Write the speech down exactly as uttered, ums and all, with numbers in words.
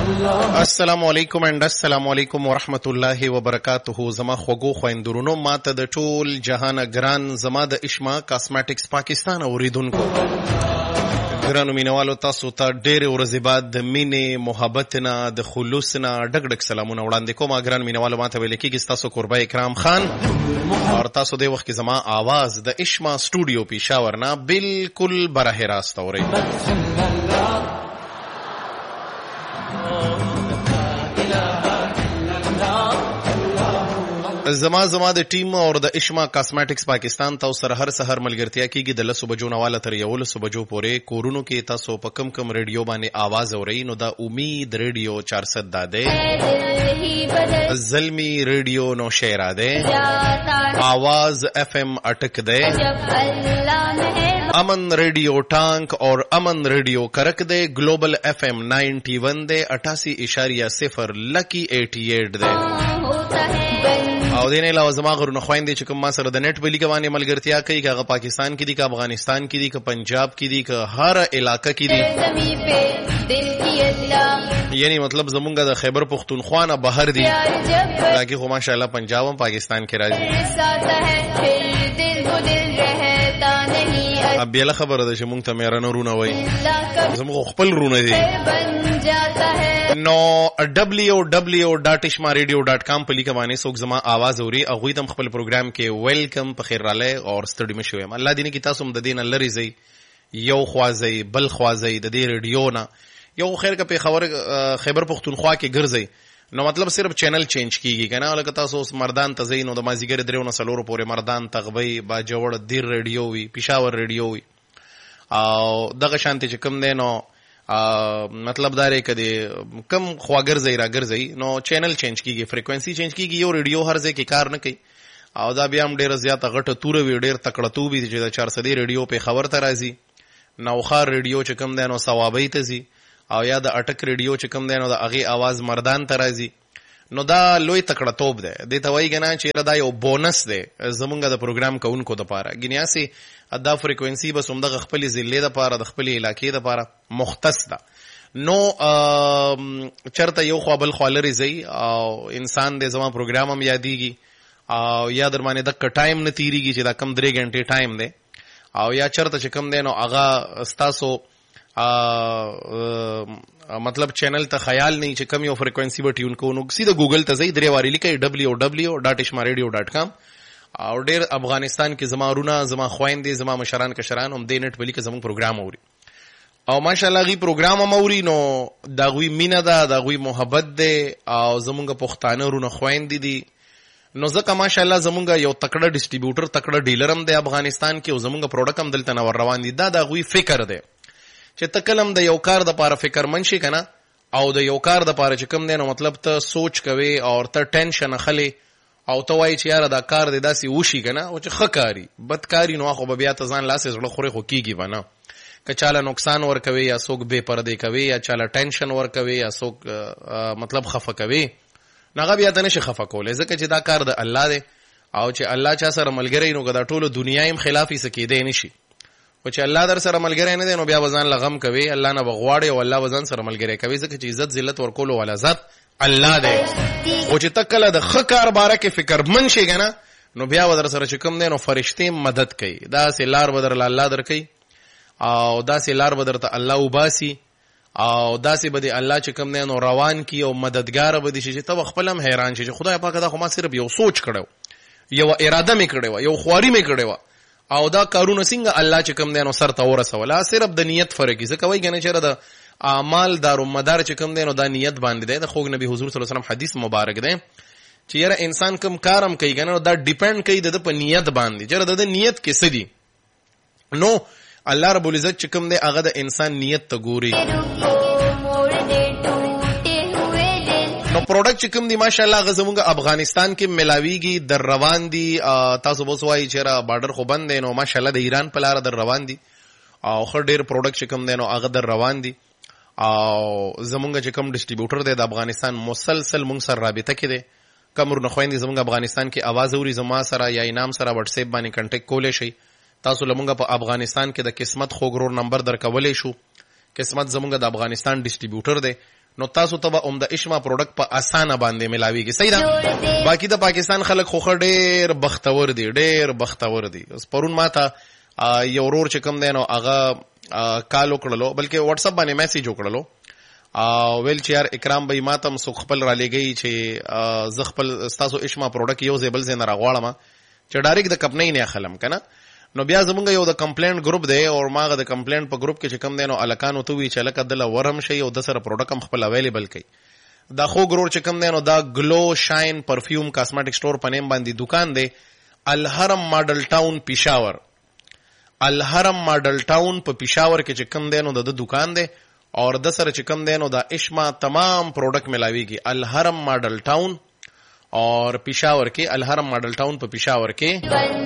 السلام علیکم اند السلام علیکم ورحمت الله وبرکاته. زما خوږو خويندرونو، ماته د ټول جهان ګران زما د اشما کاسمیټکس پاکستان اوریدونکو ګرانو مینوالو، تاسو ته ډېر ورځې بعد د مینې محبت نه د خلوص نه ډک ډک سلامونه وړاندې کوم. ګران مینوالو، ماته ویل کېږي تاسو قربای اکرام خان، او تاسو د وخت کې زما आवाज د اشما سټوډیو پېښور نه بالکل براه راست اورئ. زما زما د ټیم او د اشما کاسمیټکس پاکستان تاسو سره هر سحر ملګرتیا کیږي د لسو بجو نواله تر یو لسو بجو پورې. کورونو کې تاسو په کم کم ریډیو باندې आवाज اورئ، نو دا امید ریډیو چار سو ده، زلمی ریډیو نو شیرا ده، आवाज एफ एम अटक दे, अमन रेडियो टांक और अमन रेडियो करक दे, global F M ninety one दे, अठासी इशारिया सिफर लकी एटी एट दे. او دین علاوه زما غرونه خويندې چې کوم ما سره د نت بلی کوانې ملګرتیا کوي، که هغه پاکستان کې دي، که افغانستان کې دي، که پنجاب کې دي، که هر علاقه کې دي، یعنی مطلب زمونږ د خیبر پختونخوا نه بهر دي، باقي خو ماشاءالله پنجاب هم پاکستان کې راځي. اب بیله خبره ده چې مونږ ته میرانه رونه وایي، زموږ خپل رونه دي. نو ڈبلیو ڈبلیو ڈاٹ اشما ریڈیو ڈاٹ کام په لیکه باندې څوک زما आवाज اوري، هغوی ته خپل پروګرام کې ویلکم په خیر رالی او ستړي مه شوئ. الله دې نه کړي تاسو هم د دې نه لرې ځئ، یو خوا ځئ بل خوا ځئ د دې ریډیو نه، یو خیر که پېښور خیبر پختونخوا کې ګرځئ نو مطلب صرف چینل چینج کیږي که نه. لکه تاسو اوس مردان ته ځئ نو د مازدیګر درېو نه څلورو پورې مردان، تغبۍ، باجوړ، دیر ریډیو وي، پېښور ریډیو وي، او دغه شانتې چې کوم دی نو مطلب دا دی که د کم خوا ګرځئ را ګرځئ نو چینل چینج کیږي، فریکوینسي چینج کیږي. یو ریډیو هر ځای کې کار نه کوي، او دا بیا هم ډېره زیاته غټه توره وي، ډېر تکړه توب وي چې د چارسدې ریډیو پېښور ته راځي، نوخار ریډیو چې کوم دی نو صوابۍ ته ځي، او یا د اټک ریډیو چې کوم دی نو د هغې आवाज مردان ته راځي. نو دا لوی تکړه توب دی، دې ته وایي که نه چې دا یو بونس دی زمونږ د پروګرام کوونکو دپاره. ګینې هسې دا فریکوینسي بس همدغه خپلې ضلعې دپاره د خپلې علاقې دپاره مختص ده. نو چرته یو خوا بل خوا لرې ځئ او انسان دی زما پروګرام هم یادېږي، او یا در باندې دقه ټایم نه تېرېږي چې دا کم درې ګنټې ټایم دی، او یا چرته چې کم دی نو هغه ستاسو مطلب چینل ته خیال نه چې کم یو فریکوینسي به ټیون کوو، نو سیده ګوګل ته ځئ، درې وارې لیکئ ډبلیو ډبلیو ډاټ اشما ریډیو ډاټ کام. او ډېر افغانستان کې زما رونه، زما خویندې، زما مشران کشران هم دې نټ په لیکه زموږ پروګرام اوري، او ماشاءالله هغوی پروګرام هم اوري. نو د هغوی مینه ده، د هغوی محبت دی، او زمونږ پښتانه رونه خویندې دي. نو ځکه ماشاءالله زمونږ یو تکړه ډسټریبیوټر، تکړه ډیلر هم دی افغانستان کې، او زمونږ پروډکټ هم دلته نه ور روان دي. دا د هغوی فکر دی چې ته کله هم د یو کار دپاره فکرمند شي که نه، او د یو کار دپاره چې کوم دی نو مطلب ته سوچ کوې او ته ټینشن اخلې، او ته وایي چې یاره دا کار دی داسې وشي که نه، او چې ښه کاري بد کاري نو خو به بیا ته ځان لاسې زړه خورې خو کېږي به نه. که چاله نقصان ورکوي، یا څوک بې پردې کوي، یا چاله ټینشن ورکوي، یا څوک مطلب خفه کوي، نو هغه بیا ته نشي خفه کولی، ځکه چې دا کار د الله دی، او چې الله چا سره ملګری نو که دا ټولو دنیا هم خلاف یې څه کېدی نشي. خو چې الله در سره ملګری نه دی نو بیا به ځان له غم کوي، الله نه به غواړې او الله به ځان سره ملګری کوي، ځکه چې عزت ذلت ورکولو والا ذات الله دی. خو چې ته کله د ښه کار باره کې فکرمند شې که نه، نو بیا به در سره چې کوم دی نو فرشتې مدد کوي، داسې لار به درله الله در کوي، او داسې لار به درته الله وباسي، او داسې به دی الله چې کوم دی نو روان کي، او مددګاره به دي شي چې ته به خپل هم حیران شي چې خدای پاکه دا خو ما صرف یو سوچ کړی و، یوه اراده مې کړې وه، یو خواري مې کړې وه، او دا کارونه څنګه الله چې کوم دی نو سر ته ورسوله. صرف د نیت فرق ځکه وایي که نه چېرې د اعمال دارومدار چې کوم دی نو دا نیت باندې دی. د خوږ نبي حضور صلی الله علیه وسلم حدیث مبارک دی چې یاره انسان کوم کار هم کوي که نه، دا ډیپینډ کوي د ده په نیت باندې، چېرې د ده نیت کې څه دي. نو الله رب العزت چې کوم دی هغه د انسان نیت ته ګوري. نو پروډکټ چې کوم دی ماشاءالله هغه زمونږ افغانستان کې ملاویږي، در روان دي. تاسو به اوس وایي چېرې بارډر خو بند دی، نو ماشاءالله د ایران په لاره در روان دي، او ښه ډېر پروډکټ چې کوم دی نو هغه در روان دي. او زمونږ چې کوم ډسټریبیوټر دی د افغانستان مسلسل مونږ سره رابطه کې دی. کوم رونه خویندې زمونږ افغانستان کې आवाज اوري زما سره یا انعام سره واتس اپ باندې کنټیکټ کولی شئ. تاسو لمونږ په افغانستان کې د قسمت خوګرور نمبر درکولی شو. قسمت زمونږ د افغانستان ډسټریبیوټر دی، نو تاسو ته هم د اشما پروډکټ په اسانه باندې ملاويږي. صحیح ده. باقي د پاکستان خلک خو ډېر بختور دي, ډېر بختور دي. پرون ماته یو ورور چې کوم دی نو هغه کال وکړلو, بلکې واتس اپ باندې میسج وکړلو, ویل چې یار اکرام بھائی ماتم سو خپل را لګی چې ز خپل تاسو اشما پروډکټ یو زیبل زین راغواړم چې ډایرکټ د کمپنۍ نه اخلم کنه. نو بیا زمونږ یو د کمپلینټ ګروپ دی او ماغه د کمپلینټ په ګروپ کې چې کم دی نو الکانو ته وی چې لکه دله ورم شي او د سره پروډکټ هم خپل اویلیبل کړي. دا خو ګرور چې کم دی نو دا ګلو شاین پرفیوم کاسمیټک سٹور په نیم باندې دکان دی, الحرم ماډل ټاون پېښور. الحرم ماډل ټاون په پېښور کې چې کم دی نو د دکان دی اور د سره چې کم دی نو دا اشما تمام پروډکټ ملاويږي. الحرم ماډل ټاون اور پېښور کې, الحرم ماډل ټاون په پېښور کې